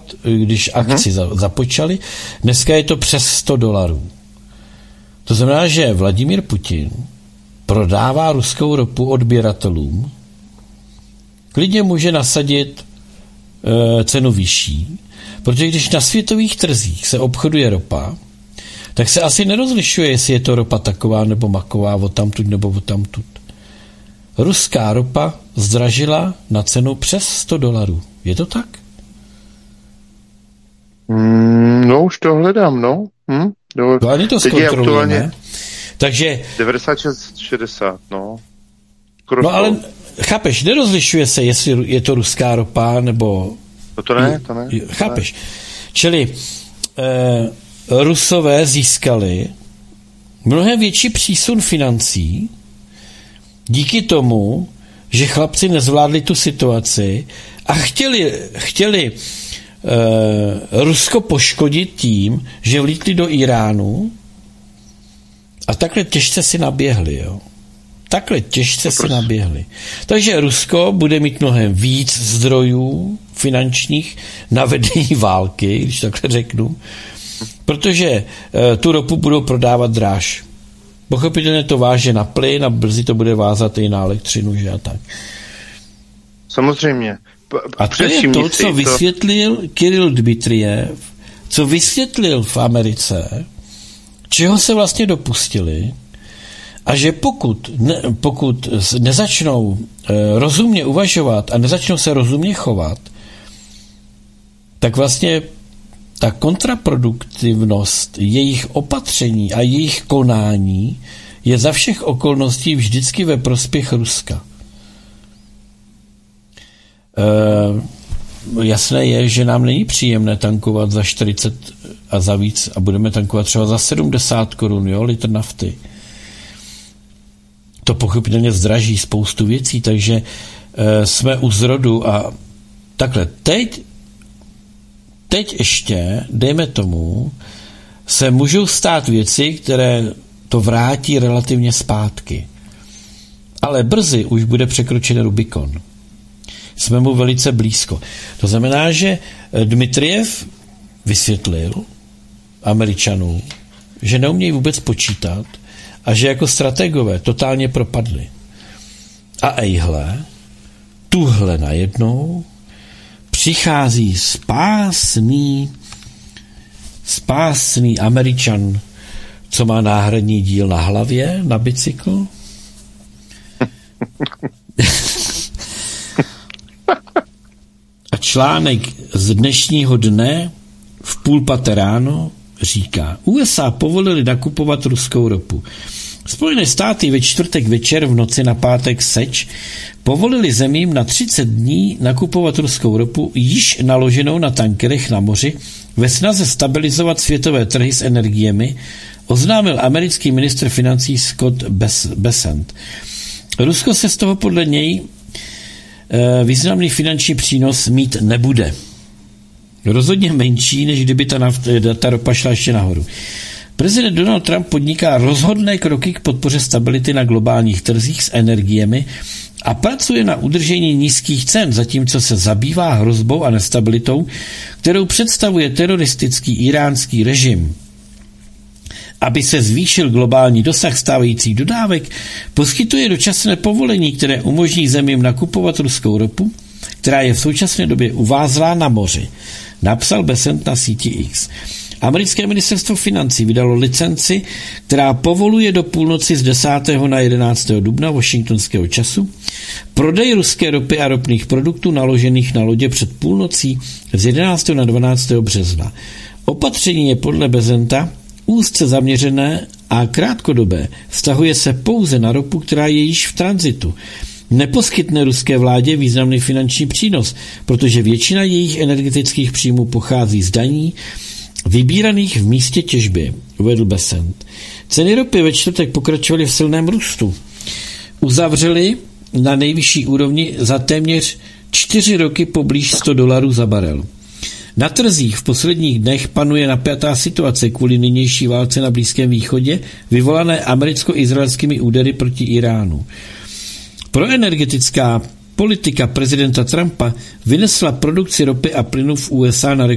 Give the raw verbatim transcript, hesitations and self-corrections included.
když akci uh-huh. započaly, dneska je to přes sto dolarů. To znamená, že Vladimír Putin prodává ruskou ropu odběratelům, klidně může nasadit e, cenu vyšší, protože když na světových trzích se obchoduje ropa, tak se asi nerozlišuje, jestli je to ropa taková nebo maková, odtamtud nebo odtamtud. Ruská ropa zdražila na cenu přes sto dolarů. Je to tak? Mm, no, už to hledám, no. Hm? Do... No, ani to zkontrolujeme. Aktuálně... Takže... devadesát šest šedesát, no. Krosko. No ale, chápeš, nerozlišuje se, jestli je to ruská ropa, nebo... No to ne, to ne. Chápeš. To ne. Čili eh, Rusové získali mnohem větší přísun financí díky tomu, že chlapci nezvládli tu situaci a chtěli, chtěli eh, Rusko poškodit tím, že vlítli do Iránu a takhle těžce si naběhli, jo. Takhle těžce si naběhli. Takže Rusko bude mít mnohem víc zdrojů finančních na vedení války, když takhle řeknu, protože e, tu ropu budou prodávat dráž. Pochopitelně to váže na plyn a brzy to bude vázat i na elektřinu, že a tak. Samozřejmě. P- a to je to, co vysvětlil Kiril Dmitrijev, co vysvětlil v Americe, čeho se vlastně dopustili, a že pokud, ne, pokud nezačnou e, rozumně uvažovat a nezačnou se rozumně chovat, tak vlastně ta kontraproduktivnost jejich opatření a jejich konání je za všech okolností vždycky ve prospěch Ruska. E, jasné je, že nám není příjemné tankovat za čtyřicet a za víc a budeme tankovat třeba za sedmdesát korun, jo, litr nafty. To pochopitelně zdraží spoustu věcí, takže e, jsme u zrodu a takhle. Teď, teď ještě, dejme tomu, se můžou stát věci, které to vrátí relativně zpátky. Ale brzy už bude překročen Rubikon. Jsme mu velice blízko. To znamená, že Dmitrijev vysvětlil Američanům, že neumějí vůbec počítat a že jako strategové totálně propadli. A ejhle, tuhle najednou přichází spásný spásný Američan, co má náhradní díl na hlavě, na bicykl. A článek z dnešního dne v půl paté ráno říká: U S A povolili nakupovat ruskou ropu. Spojené státy ve čtvrtek večer v noci na pátek seč povolili zemím na třicet dní nakupovat ruskou ropu již naloženou na tankerech na moři ve snaze stabilizovat světové trhy s energiemi, oznámil americký ministr financí Scott Bessent. Rusko se z toho podle něj e, významný finanční přínos mít nebude. Rozhodně menší, než kdyby ta, naft, ta ropa šla ještě nahoru. Prezident Donald Trump podniká rozhodné kroky k podpoře stability na globálních trzích s energiemi a pracuje na udržení nízkých cen, zatímco se zabývá hrozbou a nestabilitou, kterou představuje teroristický iránský režim. Aby se zvýšil globální dosah stávajících dodávek, poskytuje dočasné povolení, které umožní zemím nakupovat ruskou ropu, která je v současné době uvázlá na moři, napsal Bessent na síti X. Americké ministerstvo financí vydalo licenci, která povoluje do půlnoci z desátého na jedenáctého dubna washingtonského času prodej ruské ropy a ropných produktů naložených na lodě před půlnocí z jedenáctého na dvanáctého března. Opatření je podle Bessenta úzce zaměřené a krátkodobé. Vztahuje se pouze na ropu, která je již v tranzitu. Neposkytne ruské vládě významný finanční přínos, protože většina jejich energetických příjmů pochází z daní vybíraných v místě těžby, uvedl Bessent. Ceny ropy ve čtvrtek pokračovaly v silném růstu. Uzavřely na nejvyšší úrovni za téměř čtyři roky poblíž sto dolarů za barel. Na trzích v posledních dnech panuje napjatá situace kvůli nynější válce na Blízkém východě, vyvolané americko-izraelskými údery proti Iránu. Proenergetická politika prezidenta Trumpa vynesla produkci ropy a plynu v U S A na